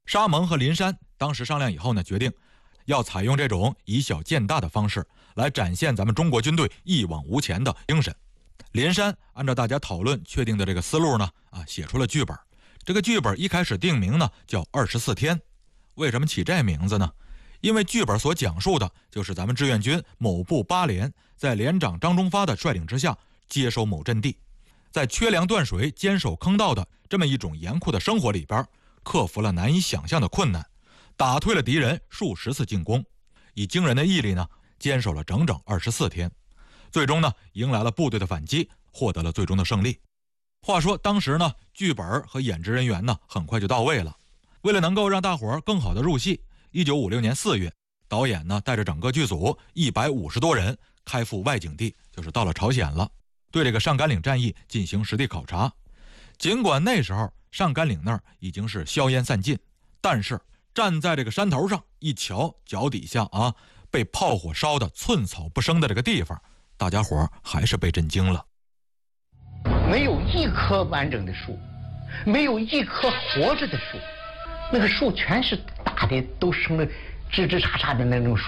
沙蒙和林山当时商量以后呢，决定要采用这种以小见大的方式来展现咱们中国军队一往无前的精神。林山按照大家讨论确定的这个思路呢，写出了剧本。这个剧本一开始定名呢叫24天。为什么起这名字呢？因为剧本所讲述的就是咱们志愿军某部8连在连长张忠发的率领之下接收某阵地，在缺粮断水、坚守坑道的这么一种严酷的生活里边，克服了难以想象的困难，打退了敌人数十次进攻，以惊人的毅力呢，坚守了整整24天，最终呢，迎来了部队的反击，获得了最终的胜利。话说当时呢，剧本和演职人员呢，很快就到位了。为了能够让大伙儿更好的入戏，1956年4月，导演呢带着整个剧组150多人开赴外景地，就是到了朝鲜了，对这个上甘岭战役进行实地考察。尽管那时候上甘岭那儿已经是硝烟散尽，但是站在这个山头上一瞧，脚底下被炮火烧得寸草不生的这个地方，大家伙还是被震惊了。 没有一棵完整的树，没有一棵活着的树，那个树全是大的，都生了枝枝杈杈的那种树。